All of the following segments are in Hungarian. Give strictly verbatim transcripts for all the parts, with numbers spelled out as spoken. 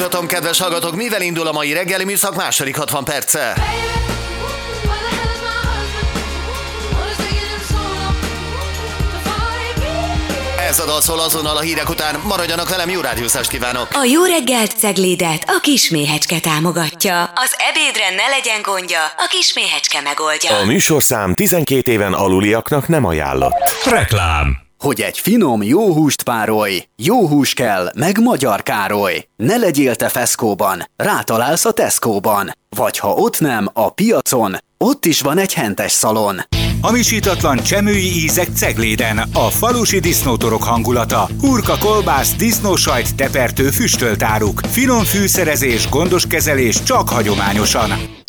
Tudom, kedves hallgatók, mivel indul a mai reggeli műszak második hatvan perce? Ez a dal szól azonnal a hírek után. Maradjanak velem, jó rádiózást kívánok! A Jó reggelt Ceglédet a Kisméhecske támogatja. Az ebédre ne legyen gondja, a Kisméhecske megoldja. A műsorszám tizenkét éven aluliaknak nem ajánlott. Reklám. Hogy egy finom, jó húst párolj, jó hús kell, meg Magyar Károly. Ne legyél te feszkóban, rátalálsz a Tesco-ban. Vagy ha ott nem, a piacon, ott is van egy hentes szalon. Hamisítatlan csemői ízek Cegléden, a falusi disznótorok hangulata. Hurka, kolbász, disznósajt, tepertő, füstölt áruk. Finom fűszerezés, gondos kezelés, csak hagyományosan.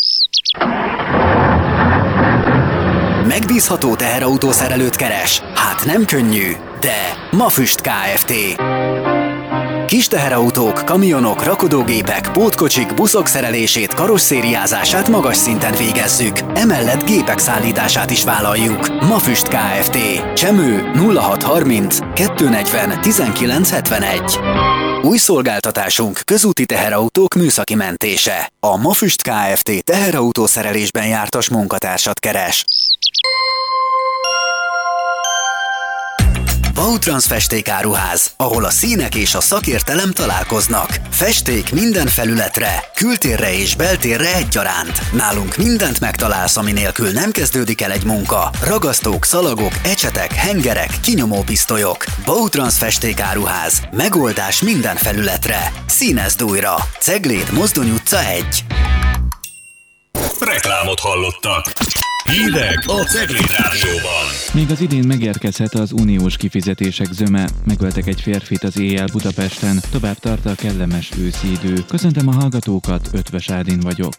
Megbízható teherautószerelőt keres? Hát nem könnyű, de Mafüst Kft. Kis teherautók, kamionok, rakodógépek, pótkocsik, buszok szerelését, karosszériázását magas szinten végezzük. Emellett gépek szállítását is vállaljuk. Mafüst Kft. Csemő nulla hat harminc kettőszáznegyven tizenkilenc hetvenegy. Új szolgáltatásunk közúti teherautók műszaki mentése. A Mafüst Kft. Teherautószerelésben jártas munkatársat keres. Bautrans festékáruház, ahol a színek és a szakértelem találkoznak. Festék minden felületre, kültérre és beltérre egyaránt. Nálunk mindent megtalálsz, ami nélkül nem kezdődik el egy munka. Ragasztók, szalagok, ecsetek, hengerek, kinyomópisztolyok. Bautrans festékáruház. Megoldás minden felületre. Színezd újra. Cegléd, Mozdony utca egy. Reklámot hallottak. Hírek a Cegléd Rádióban. Még az idén megérkezhet az uniós kifizetések zöme. Megöltek egy férfit az éjjel Budapesten, tovább tart a kellemes őszi idő. Köszöntöm a hallgatókat, Ötvös Ádin vagyok.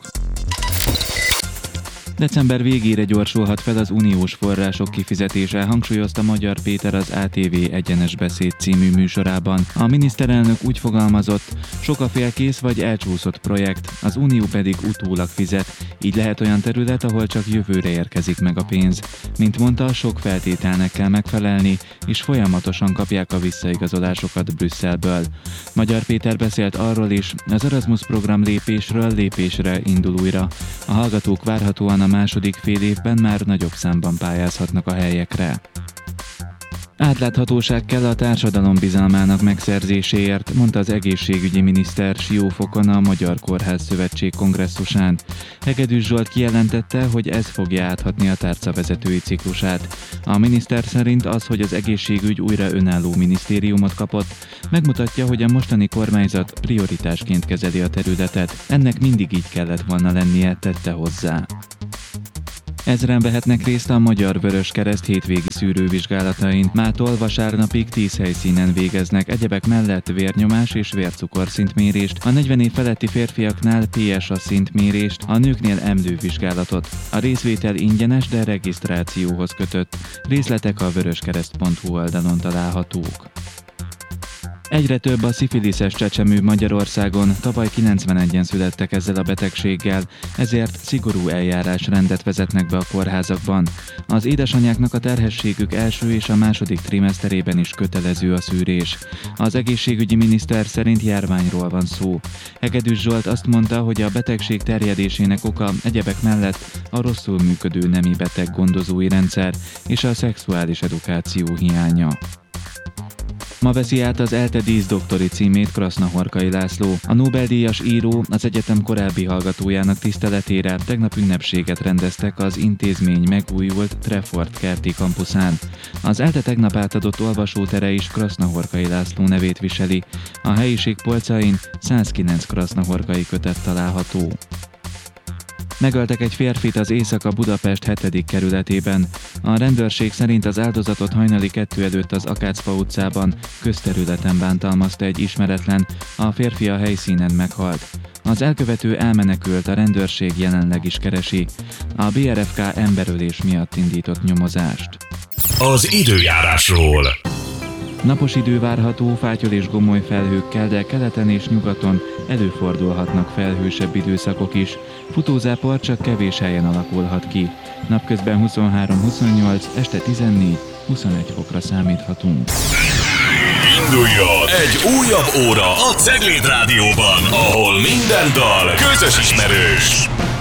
December végére gyorsulhat fel az uniós források kifizetése, hangsúlyozta Magyar Péter az á té vé Egyenes Beszéd című műsorában. A miniszterelnök úgy fogalmazott, sok a félkész vagy elcsúszott projekt, az unió pedig utólag fizet, így lehet olyan terület, ahol csak jövőre érkezik meg a pénz. Mint mondta, sok feltételnek kell megfelelni, és folyamatosan kapják a visszaigazolásokat Brüsszelből. Magyar Péter beszélt arról is, az Erasmus program lépésről lépésre indul újra. A hallgatók várhatóan a második fél évben már nagyobb számban pályázhatnak a helyekre. Átláthatóság kell a társadalom bizalmának megszerzéséért, mondta az egészségügyi miniszter Siófokon a Magyar Kórház Szövetség kongresszusán. Hegedűs Zsolt kijelentette, hogy ez fogja áthatni a tárca vezetői ciklusát. A miniszter szerint az, hogy az egészségügy újra önálló minisztériumot kapott, megmutatja, hogy a mostani kormányzat prioritásként kezeli a területet. Ennek mindig így kellett volna lennie, tette hozzá. Ezren vehetnek részt a Magyar Vöröskereszt hétvégi szűrővizsgálatain. Mától vasárnapig tíz helyszínen végeznek, egyebek mellett vérnyomás és vércukorszintmérést, a negyven év feletti férfiaknál pé es á szintmérést, a nőknél emlővizsgálatot. A részvétel ingyenes, de regisztrációhoz kötött. Részletek a vöröskereszt pont hu oldalon találhatók. Egyre több a szifiliszes csecsemő Magyarországon, tavaly kilencvenegyen születtek ezzel a betegséggel, ezért szigorú eljárásrendet vezetnek be a kórházakban. Az édesanyáknak a terhességük első és a második trimeszterében is kötelező a szűrés. Az egészségügyi miniszter szerint járványról van szó. Hegedűs Zsolt azt mondta, hogy a betegség terjedésének oka egyebek mellett a rosszul működő nemi beteg gondozói rendszer és a szexuális edukáció hiánya. Ma veszi át az ELTE díszdoktori címét Krasznahorkai László. A Nobel-díjas író az egyetem korábbi hallgatójának tiszteletére tegnap ünnepséget rendeztek az intézmény megújult Treffort kerti kampuszán. Az ELTE tegnap átadott olvasótere is Krasznahorkai László nevét viseli. A helyiség polcain százkilenc krasznahorkai kötet található. Megöltek egy férfit az Északa-Budapest hetedik kerületében. A rendőrség szerint az áldozatot hajnali kettő előtt az Akácfa utcában, közterületen bántalmazta egy ismeretlen, a férfi a helyszínen meghalt. Az elkövető elmenekült, a rendőrség jelenleg is keresi. A bé er ef ká emberölés miatt indított nyomozást. Az időjárásról. Napos idő várható, fátyol és gomoly felhőkkel, de keleten és nyugaton előfordulhatnak felhősebb időszakok is. Futózápor csak kevés helyen alakulhat ki. Napközben huszonhárom huszonnyolc, este tizennégy huszonegy fokra számíthatunk. Induljon egy újabb óra a Cegléd Rádióban, ahol minden dal közös ismerős.